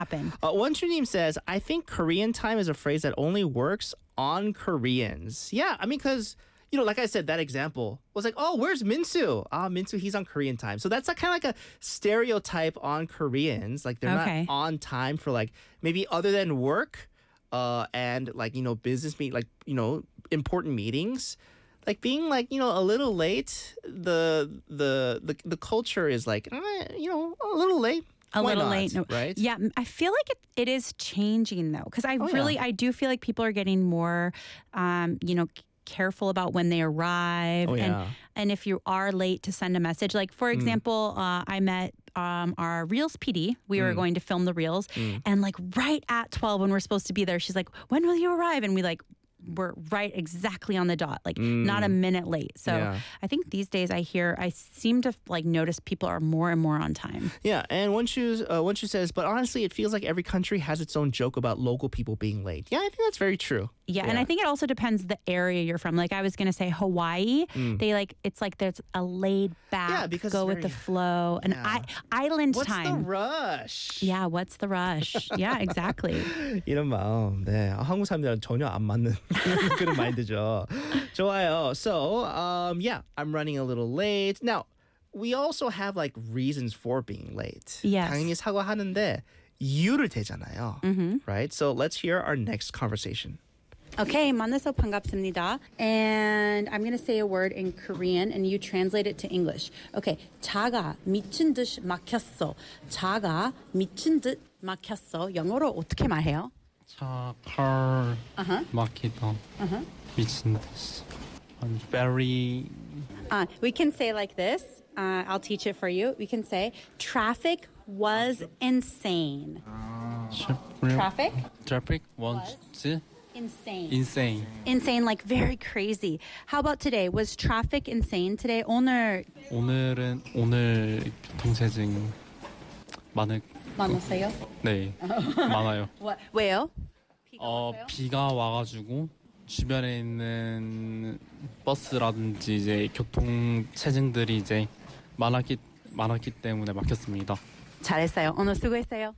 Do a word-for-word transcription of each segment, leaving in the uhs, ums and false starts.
happen. Uh, 원추님 says, I think Korean time is a phrase that only works on Koreans. Yeah, I mean, because, you know, like I said, that example was like, oh, where's Minsu? Ah, Minsu, he's on Korean time. So that's like, kind of like a stereotype on Koreans. Like they're Okay. not on time for like maybe other than work uh, and like, you know, business meet, like, you know, important meetings. Like being like, you know, a little late, the the the, the culture is like, eh, you know, a little late. A Why little not, late, no. right? Yeah, m- I feel like it, it is changing though, because I Oh, really, yeah. I do feel like people are getting more, um, you know, c- careful about when they arrive, Oh, and yeah. and if you are late to send a message. Like for example, uh, I met um, our Reels P D. We were going to film the Reels, and like right at twelve when we're supposed to be there, she's like, "When will you arrive?" And we like. We're right exactly on the dot, like not a minute late. So Yeah. I think these days I hear, I seem to like notice people are more and more on time. Yeah, and Wonshu uh, Wonshu says, but honestly, it feels like every country has its own joke about local people being late. Yeah, I think that's very true. Yeah, and I think it also depends the area you're from. Like I was gonna say Hawaii, they like it's like there's a laid back, Yeah, because go it's with the very- flow, and yeah. I, island What's time. the rush? Yeah, what's the rush? Yeah, exactly. 이런 마음, 네, 아, 한국 사람들이랑 전혀 안 맞는 그런 마인드죠. 좋아요. So, um, yeah, I'm running a little late. Now, we also have like reasons for being late. Yes. 당연히 사과하는데 이유를 대잖아요. Right? So let's hear our next conversation. Okay, 만나서 반갑습니다. And I'm gonna say a word in Korean, and you translate it to English. Okay, 차가 미친 듯 막혔어. 차가 미친 듯 막혔어. 영어로 어떻게 말해요? 차, car, 막히다, 미친 듯이. I'm very, Uh, we can say like this. Uh, I'll teach it for you. We can say traffic was insane. Traffic? traffic was Insane. insane. Insane, like very crazy. How about today? Was traffic insane today? 오늘 오늘은 오늘 교통체증 많을 많았어요? 네 많아요. What? 왜요? 어 비가 와가지고 주변에 있는 버스라든지 이제 교통체증들이 이제 많았기 많았기 때문에 막혔습니다. 잘했어요. 오늘 수고했어요.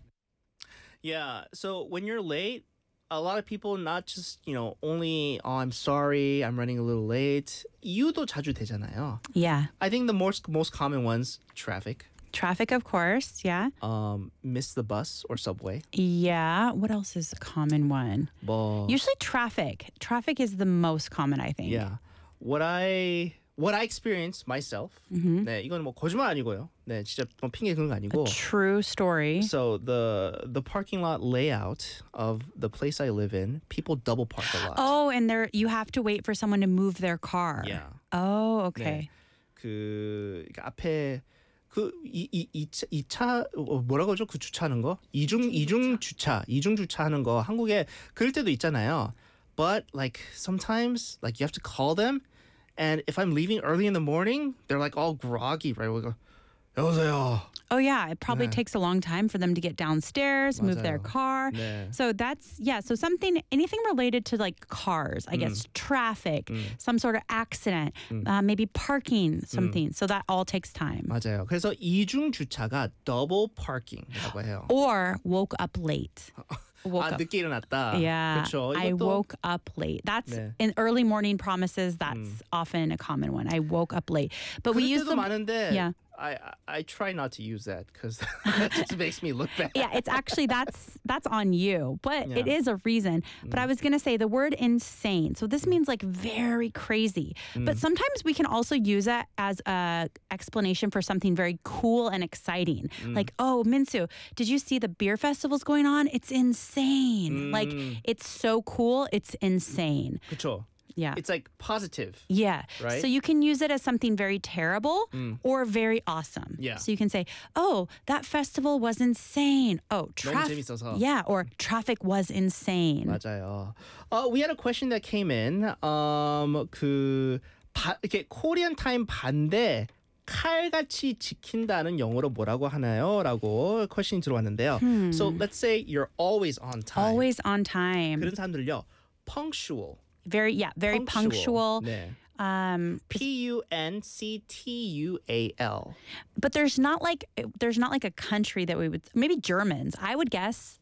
Yeah, so when you're late, a lot of people not just, you know, only, oh, I'm sorry, I'm running a little late. 이유도 자주 되잖아요. Yeah. I think the most most common ones, traffic, Traffic, of course. Yeah. um, miss the bus or subway. Yeah. What else is a common one? 뭐, Usually traffic. Traffic is the most common, I think. yeah. What I what I experienced myself. 네, 이건 뭐 거짓말 아니고요. 네, 진짜 뭐 핑계 그런 거 아니고. True story. So the the parking lot layout of the place I live in, people double park a lot. Oh, and there you have to wait for someone to move their car. Yeah. Oh, 네. okay. 그 그러니까 앞에 그이이이차 뭐라고 하죠? 그 주차하는 거 이중 이중 주차 이중 주차하는 거 한국에 그럴 때도 있잖아요. But like sometimes like you have to call them, and if I'm leaving early in the morning, they're like all groggy, right? We go, 여보세요. Oh yeah, it probably 네. takes a long time for them to get downstairs, move their 맞아요. car. 네. So that's yeah, so something anything related to like cars, I guess traffic, some sort of accident, uh, maybe parking, something. So that all takes time. 맞아요. 그래서 이중 주차가 double parking이라고 해요. Or woke up late. Woke 아 up. 늦게 일어났다. Yeah, 그렇죠. I 이것도 woke up late. That's 네. in early morning promises. That's often a common one. I woke up late, but we 그럴 use 때도 them. 많은데 Yeah. I, I I try not to use that because that just makes me look bad. Yeah, it's actually that's that's on you, but it Yeah. is a reason. But I was gonna say the word insane. So this means like very crazy. But sometimes we can also use it as a explanation for something very cool and exciting. Like, oh, Minsu, did you see the beer festivals going on? It's insane. Like it's so cool. It's insane. 그렇죠. Yeah. It's like positive. Yeah. Right? So you can use it as something very terrible or very awesome. Yeah. So you can say, oh, that festival was insane. Oh, traffic. 재밌어서. Yeah. Or traffic was insane. 맞아요. Uh, we had a question that came in. Um, 그 바, 이렇게 코리안 타임 반대 칼같이 지킨다는 영어로 뭐라고 하나요? 라고 퀘션이 들어왔는데요. So let's say you're always on time. Always on time. 그런 사람들요. punctual. Very, yeah, very punctual. 네. Um, P U N C T U A L. but there's not like there's not like a country that we would maybe Germans. I would guess